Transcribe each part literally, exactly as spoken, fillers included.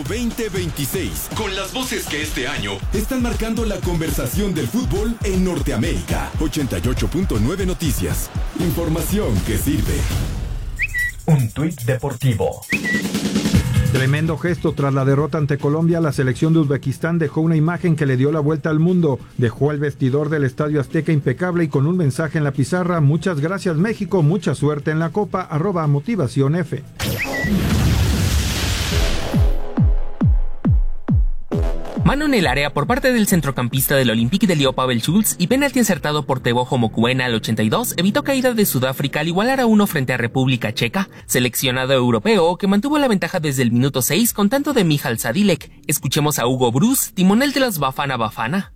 veinte veintiséis, con las voces que este año están marcando la conversación del fútbol en Norteamérica. ochenta y ocho punto nueve Noticias. Información que sirve. Un tuit deportivo. Tremendo gesto tras la derrota ante Colombia. La selección de Uzbekistán dejó una imagen que le dio la vuelta al mundo. Dejó el vestidor del Estadio Azteca impecable y con un mensaje en la pizarra: muchas gracias México, mucha suerte en la Copa, arroba Motivación F. Mano en el área por parte del centrocampista del Olympique de Lyon, Pavel Schulz, y penalti acertado por Teboho Mokoena al ochenta y dos evitó caída de Sudáfrica al igualar a uno frente a República Checa, seleccionado europeo que mantuvo la ventaja desde el minuto seis con tanto de Michal Sadilek. Escuchemos a Hugo Broos, timonel de los Bafana Bafana.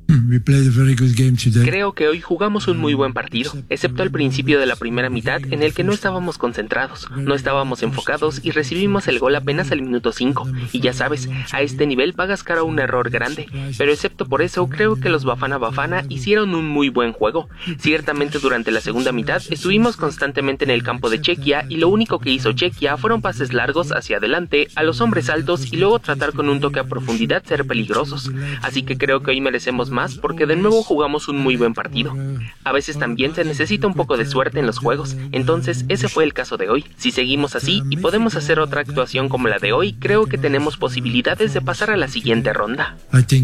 Creo que hoy jugamos un muy buen partido, excepto al principio de la primera mitad en el que no estábamos concentrados, no estábamos enfocados y recibimos el gol apenas al minuto cinco. Y ya sabes, a este nivel pagas cara un error grande, pero excepto por eso creo que los Bafana Bafana hicieron un muy buen juego. Ciertamente durante la segunda mitad estuvimos constantemente en el campo de Chequia y lo único que hizo Chequia fueron pases largos hacia adelante a los hombres altos y luego tratar con un toque a profundidad ser peligrosos. Así que creo que hoy merecemos más porque de nuevo jugamos un muy buen partido. A veces también se necesita un poco de suerte en los juegos, entonces ese fue el caso de hoy. Si seguimos así y podemos hacer otra actuación como la de hoy, creo que tenemos posibilidades de pasar a la siguiente ronda.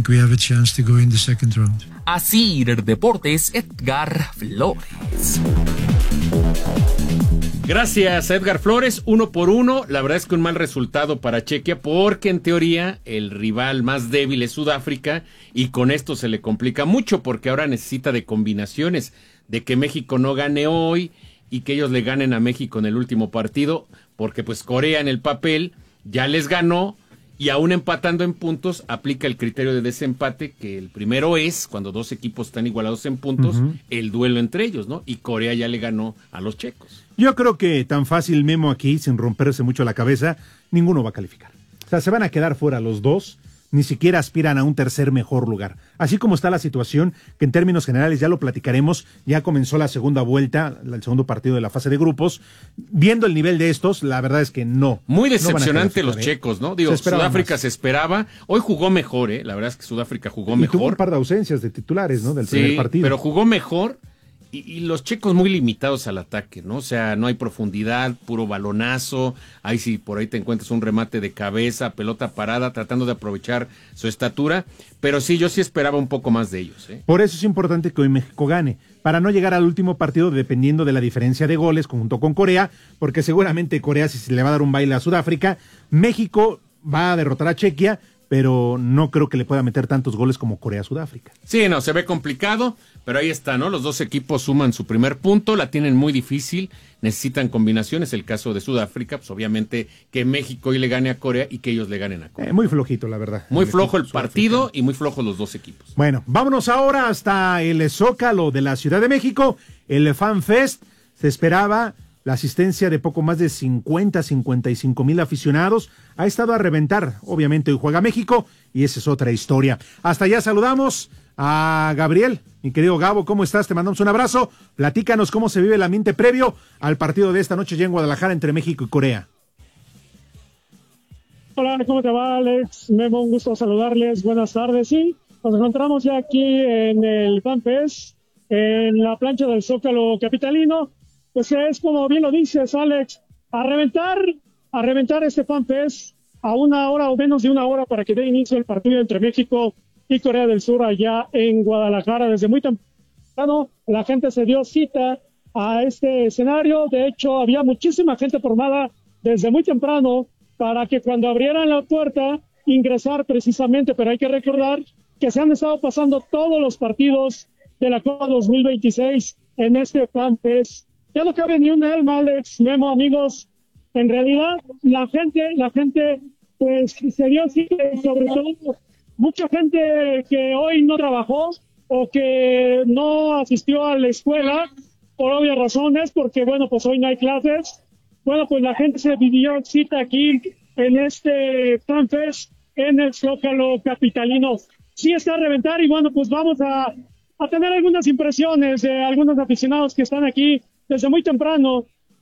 Así Deportes, Edgar Flores. Gracias, Edgar Flores. Uno por uno. La verdad es que un mal resultado para Chequia porque en teoría el rival más débil es Sudáfrica y con esto se le complica mucho porque ahora necesita de combinaciones, de que México no gane hoy y que ellos le ganen a México en el último partido, porque pues Corea en el papel ya les ganó y aún empatando en puntos aplica el criterio de desempate, que el primero es, cuando dos equipos están igualados en puntos, uh-huh. el duelo entre ellos, ¿no? Y Corea ya le ganó a los checos. Yo creo que tan fácil, Memo, aquí, sin romperse mucho la cabeza, ninguno va a calificar. O sea, se van a quedar fuera los dos, ni siquiera aspiran a un tercer mejor lugar. Así como está la situación, que en términos generales ya lo platicaremos, ya comenzó la segunda vuelta, el segundo partido de la fase de grupos. Viendo el nivel de estos, la verdad es que no. Muy decepcionante no los ¿eh? checos, ¿no? Digo, se Sudáfrica más. se esperaba, hoy jugó mejor, ¿eh? La verdad es que Sudáfrica jugó y mejor. Tuvo un par de ausencias de titulares, ¿no? Del sí, primer partido. Pero jugó mejor. Y, y los checos muy limitados al ataque, ¿no? O sea, no hay profundidad, puro balonazo. Ahí sí, por ahí te encuentras un remate de cabeza, pelota parada, tratando de aprovechar su estatura. Pero sí, yo sí esperaba un poco más de ellos, ¿eh? Por eso es importante que hoy México gane, para no llegar al último partido dependiendo de la diferencia de goles junto con Corea, porque seguramente Corea, si se le va a dar un baile a Sudáfrica, México va a derrotar a Chequia, pero no creo que le pueda meter tantos goles como Corea-Sudáfrica. Sí, no, se ve complicado, pero ahí está, ¿no? Los dos equipos suman su primer punto, la tienen muy difícil, necesitan combinaciones, el caso de Sudáfrica, pues obviamente que México hoy le gane a Corea y que ellos le ganen a Corea. Eh, muy flojito, la verdad. Muy el flojo el partido y muy flojos los dos equipos. Bueno, vámonos ahora hasta el Zócalo de la Ciudad de México, el Fan Fest. Se esperaba la asistencia de poco más de cincuenta, cincuenta y cinco mil aficionados. Ha estado a reventar. Obviamente hoy juega México y esa es otra historia. Hasta allá saludamos a Gabriel. Mi querido Gabo, ¿cómo estás? Te mandamos un abrazo. Platícanos cómo se vive el ambiente previo al partido de esta noche ya en Guadalajara entre México y Corea. Hola, ¿cómo te va, Alex? Memo, un gusto saludarles. Buenas tardes. Sí, nos encontramos ya aquí en el Fan Fest, en la plancha del Zócalo capitalino. Pues es como bien lo dices, Alex, a reventar, a reventar este Fan Fest a una hora o menos de una hora para que dé inicio el partido entre México y Corea del Sur allá en Guadalajara. Desde muy temprano la gente se dio cita a este escenario. De hecho, había muchísima gente formada desde muy temprano para que cuando abrieran la puerta ingresar precisamente, pero hay que recordar que se han estado pasando todos los partidos de la Copa dos mil veintiséis en este Fan Fest. Ya no cabe ni un alma, Alex, Memo, amigos. En realidad, la gente, la gente, pues, se dio cita, sobre todo mucha gente que hoy no trabajó o que no asistió a la escuela por obvias razones, porque, bueno, pues hoy no hay clases. Bueno, pues la gente se dio cita aquí en este Fan Fest en el Zócalo capitalino. Sí está a reventar y, bueno, pues vamos a, a tener algunas impresiones de algunos aficionados que están aquí desde muy temprano.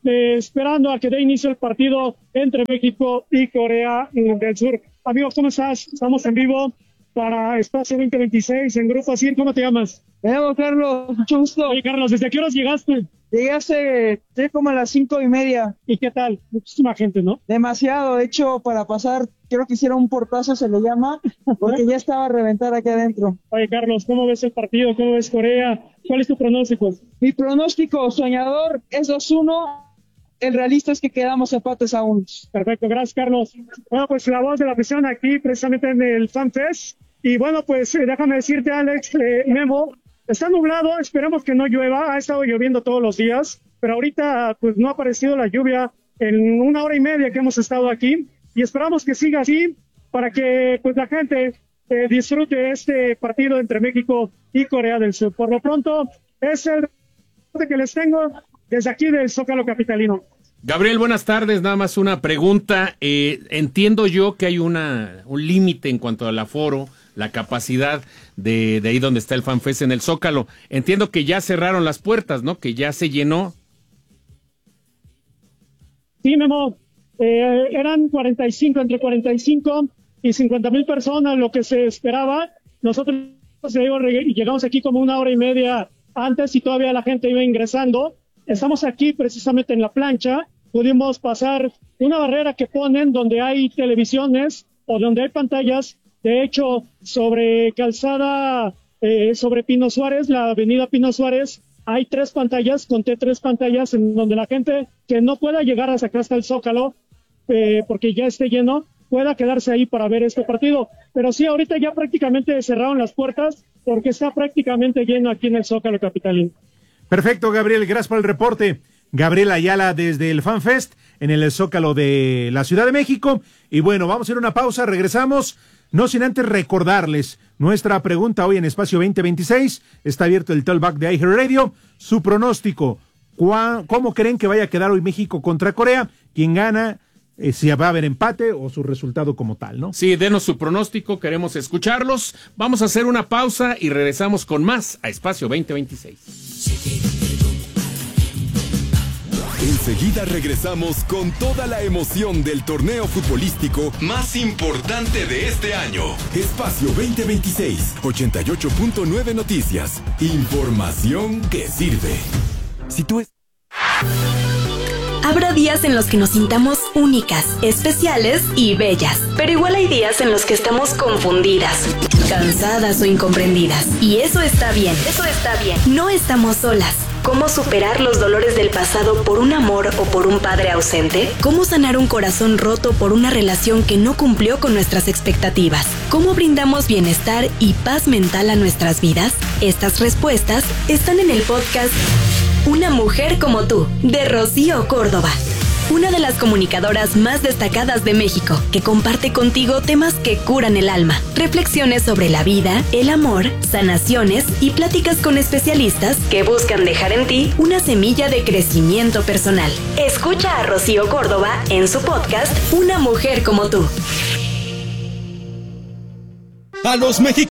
eh, esperando a que dé inicio el partido entre México y Corea del Sur. Amigo, ¿cómo estás? Estamos en vivo para Espacio veinte veintiséis en Grupo ASIR. ¿Cómo te llamas? Me llamo Carlos, mucho gusto. Oye, Carlos, ¿desde qué horas llegaste? Llegué hace, llegué como a las cinco y media. ¿Y qué tal? Muchísima gente, ¿no? Demasiado, de hecho, para pasar, creo que hicieron un portazo, se le llama, porque ya estaba a reventar aquí adentro. Oye, Carlos, ¿cómo ves el partido? ¿Cómo ves Corea? ¿Cuál es tu pronóstico? Mi pronóstico soñador es dos uno. El realista es que quedamos empates a uno. Perfecto, gracias, Carlos. Bueno, pues la voz de la presión aquí, precisamente en el FanFest. Y bueno, pues eh, déjame decirte, Alex, eh, Memo, está nublado, esperemos que no llueva, ha estado lloviendo todos los días, pero ahorita pues no ha aparecido la lluvia en una hora y media que hemos estado aquí, y esperamos que siga así para que pues la gente eh, disfrute este partido entre México y Corea del Sur. Por lo pronto, es el que les tengo desde aquí del Zócalo capitalino. Gabriel, buenas tardes. Nada más una pregunta. Eh, entiendo yo que hay una un límite en cuanto al aforo, la capacidad de, de ahí donde está el FanFest en el Zócalo. Entiendo que ya cerraron las puertas, ¿no? Que ya se llenó. Sí, Memo. Eh, eran cuarenta y cinco, entre cuarenta y cinco y cincuenta mil personas lo que se esperaba. Nosotros llegamos aquí como una hora y media antes y todavía la gente iba ingresando. Estamos aquí precisamente en la plancha. Pudimos pasar una barrera que ponen donde hay televisiones o donde hay pantallas. De hecho, sobre Calzada, eh, sobre Pino Suárez, la avenida Pino Suárez, hay tres pantallas, conté tres pantallas en donde la gente que no pueda llegar hasta acá hasta el Zócalo, eh, porque ya esté lleno, pueda quedarse ahí para ver este partido. Pero sí, ahorita ya prácticamente cerraron las puertas porque está prácticamente lleno aquí en el Zócalo capitalino. Perfecto, Gabriel, gracias por el reporte. Gabriel Ayala desde el FanFest en el Zócalo de la Ciudad de México. Y bueno, vamos a ir a una pausa, regresamos. No sin antes recordarles nuestra pregunta hoy en Espacio veinte veintiséis. Está abierto el Talkback de iHeartRadio. Su pronóstico, ¿cómo creen que vaya a quedar hoy México contra Corea? ¿Quién gana? Eh, si va a haber empate o su resultado como tal, ¿no? Sí, denos su pronóstico, queremos escucharlos. Vamos a hacer una pausa y regresamos con más a Espacio veinte veintiséis. Enseguida regresamos con toda la emoción del torneo futbolístico más importante de este año. Espacio veinte veintiséis, ochenta y ocho punto nueve Noticias. Información que sirve. Si tú es... Habrá días en los que nos sintamos únicas, especiales y bellas. Pero igual hay días en los que estamos confundidas, cansadas o incomprendidas. Y eso está bien. Eso está bien. No estamos solas. ¿Cómo superar los dolores del pasado por un amor o por un padre ausente? ¿Cómo sanar un corazón roto por una relación que no cumplió con nuestras expectativas? ¿Cómo brindamos bienestar y paz mental a nuestras vidas? Estas respuestas están en el podcast Una mujer como tú, de Rocío Córdoba. Una de las comunicadoras más destacadas de México, que comparte contigo temas que curan el alma, reflexiones sobre la vida, el amor, sanaciones y pláticas con especialistas que buscan dejar en ti una semilla de crecimiento personal. Escucha a Rocío Córdoba en su podcast Una mujer como tú. A los mexicanos